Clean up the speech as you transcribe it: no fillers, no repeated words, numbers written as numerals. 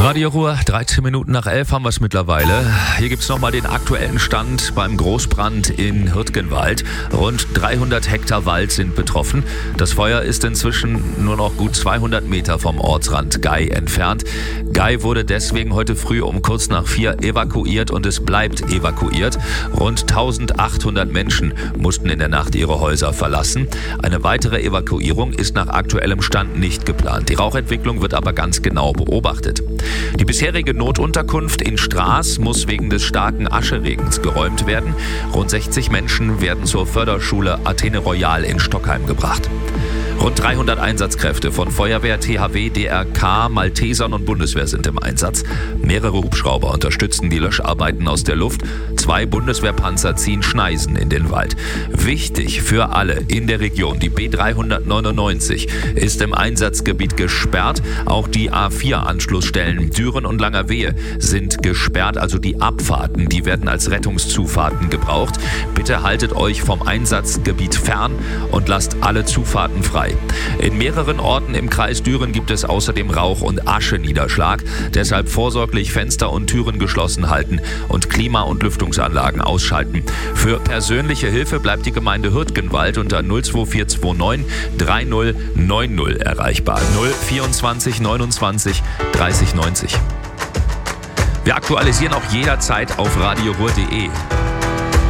Radio Ruhr, 13 Minuten nach 11 haben wir es mittlerweile. Hier gibt es nochmal den aktuellen Stand beim Großbrand in Hürtgenwald. Rund 300 Hektar Wald sind betroffen. Das Feuer ist inzwischen nur noch gut 200 Meter vom Ortsrand Gei entfernt. Gei wurde deswegen heute früh um kurz nach 4 evakuiert und es bleibt evakuiert. Rund 1800 Menschen mussten in der Nacht ihre Häuser verlassen. Eine weitere Evakuierung ist nach aktuellem Stand nicht geplant. Die Rauchentwicklung wird aber ganz genau beobachtet. Die bisherige Notunterkunft in Straß muss wegen des starken Ascheregens geräumt werden. Rund 60 Menschen werden zur Förderschule Athene Royal in Stockheim gebracht. Rund 300 Einsatzkräfte von Feuerwehr, THW, DRK, Maltesern und Bundeswehr sind im Einsatz. Mehrere Hubschrauber unterstützen die Löscharbeiten aus der Luft. 2 Bundeswehrpanzer ziehen Schneisen in den Wald. Wichtig für alle in der Region, die B399 ist im Einsatzgebiet gesperrt. Auch die A4-Anschlussstellen Düren und Langerwehe sind gesperrt, also die Abfahrten, die werden als Rettungszufahrten gebraucht. Bitte haltet euch vom Einsatzgebiet fern und lasst alle Zufahrten frei. In mehreren Orten im Kreis Düren gibt es außerdem Rauch- und Ascheniederschlag. Deshalb vorsorglich Fenster und Türen geschlossen halten und Klima- und Lüftungsanlagen ausschalten. Für persönliche Hilfe bleibt die Gemeinde Hürtgenwald unter 02429 3090 erreichbar. 024 29 30 90. Wir aktualisieren auch jederzeit auf radioruhr.de.